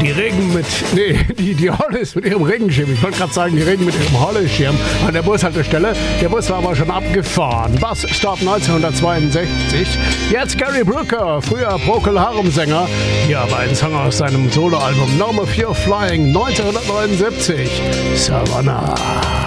Die Hollis mit ihrem Regenschirm. Ich wollte gerade sagen, die Regen mit ihrem Hollis-Schirm an der Bushaltestelle. Der Bus war aber schon abgefahren. Busstop 1962. Jetzt Gary Brooker, früher Procol Harum-Sänger. Hier aber ein Song aus seinem Soloalbum No More Fear of Flying 1979. Savannah.